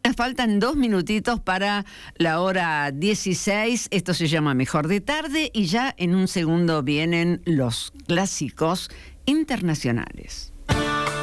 faltan 2 minutitos para la hora 16. Esto se llama Mejor de Tarde y ya en un segundo vienen los clásicos internacionales.